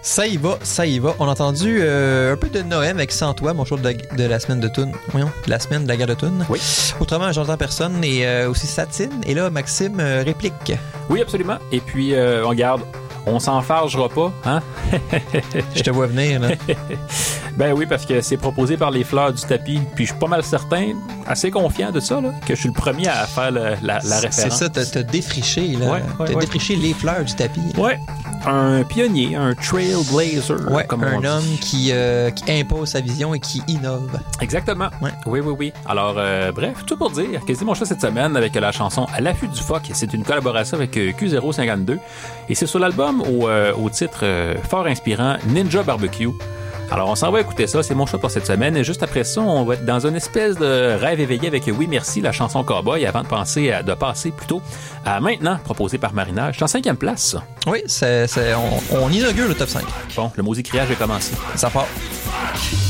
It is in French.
Ça y va, ça y va. On a entendu un peu de Noël avec Sans toi, mon show de la semaine de Toon. Voyons, la semaine de la guerre de Toon. Oui. Autrement, j'entends personne et aussi Satine. Et là, Maxime réplique. Oui, absolument. Et puis, on regarde, on s'enfargera pas, hein? Je te vois venir, là. Ben oui, parce que c'est proposé par les fleurs du tapis. Puis je suis pas mal certain, assez confiant de ça, là, que je suis le premier à faire la référence. C'est ça, t'as défriché, là. Ouais, t'as défriché les fleurs du tapis. Ouais. Un pionnier, un trailblazer, ouais, comme on dit. Un homme qui impose sa vision et qui innove. Exactement. Ouais. Oui. Alors, bref, tout pour dire que c'est mon choix cette semaine avec la chanson À l'affût du phoque. C'est une collaboration avec Q052 et c'est sur l'album au titre fort inspirant Ninja Barbecue. Alors, on s'en va écouter ça. C'est mon choix pour cette semaine. Et juste après ça, on va être dans une espèce de rêve éveillé avec Oui Merci, la chanson Cowboy, avant de passer plutôt à Maintenant, proposé par Marinage. C'est en 5e place, ça. Oui, on inaugure le top 5. Bon, le maudit criage est commencé. Ça part.